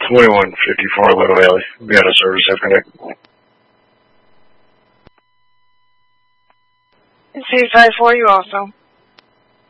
2154 Little Valley. Be out of service after that. And 254, you also.